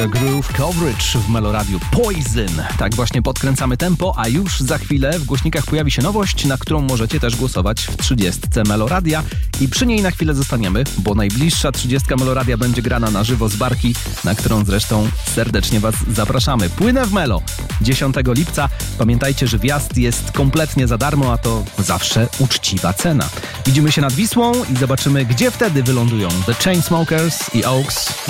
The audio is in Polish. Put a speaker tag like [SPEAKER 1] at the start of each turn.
[SPEAKER 1] Mr. Groove Coverage w Meloradiu Poison. Tak właśnie podkręcamy tempo, a już za chwilę w głośnikach pojawi się nowość, na którą możecie też głosować w 30 Meloradia i przy niej na chwilę zostaniemy, bo najbliższa 30 Meloradia będzie grana na żywo z barki, na którą zresztą serdecznie Was zapraszamy. Płynę w Melo 10 lipca. Pamiętajcie, że wjazd jest kompletnie za darmo, a to zawsze uczciwa cena. Widzimy się nad Wisłą i zobaczymy, gdzie wtedy wylądują The Chainsmokers i Oaks.